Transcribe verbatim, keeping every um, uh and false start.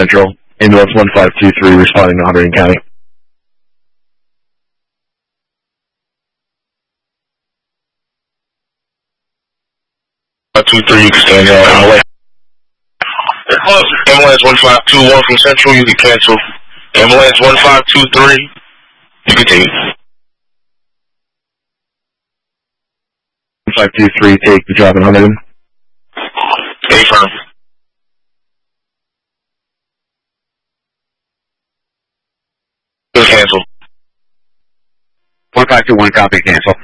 Central. Ambulance one five two three responding to Hunterdon County. two three, you can stand there on the way. Ambulance one five two one from Central, you can cancel. Ambulance one five two three, you can take. one five two three, take the job in Hunterdon. A firm. Cancel. one five two one, copy, cancel.